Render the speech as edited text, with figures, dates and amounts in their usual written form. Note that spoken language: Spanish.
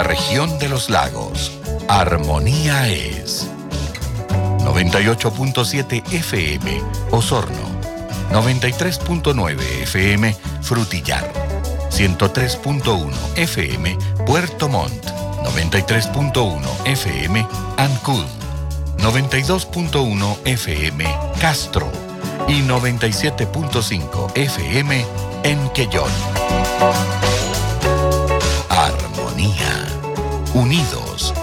la región de los lagos. Armonía es 98.7 FM Osorno, 93.9 FM Frutillar, 103.1 FM Puerto Montt, 93.1 FM Ancud, 92.1 FM Castro y 97.5 FM en Quellón. Armonía. Unidos